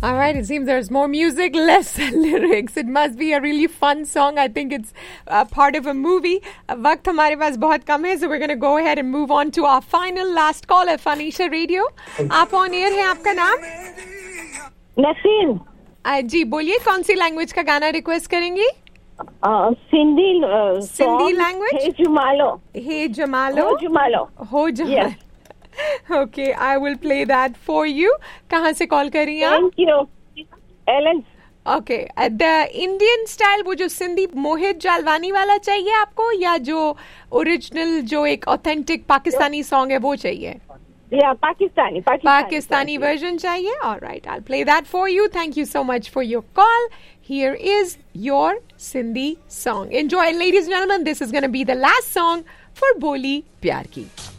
All right, it seems there's more music, less lyrics. It must be a really fun song. I think it's part of a movie. वक्त हमारे पास बहुत कम है, so we're going to go ahead and move on to our final last caller, Fanisha Radio. आप on air हैं, आपका नाम? नसीन। जी बोलिए, कौन सी लैंग्वेज का गाना रिक्वेस्ट करेंगी? सिंधी लैंग्वेज। हे जुमालो। हे जमालो। हो जुमालो। हो Jamalo. Okay, I will play that for you. कहाँ से कॉल कर रही हैं आप? Thank you. Elon. Okay, the Indian style, वो जो सिंधी मोहित जालवानी वाला चाहिए आपको, या जो ओरिजिनल जो एक ऑथेंटिक पाकिस्तानी सॉन्ग है वो चाहिए? या पाकिस्तानी वर्जन चाहिए? All right, I'll play that for you. Thank you so much for your call. Here is your Sindhi song. Enjoy, ladies and gentlemen. This is going to be the last song for Boli Pyar Ki.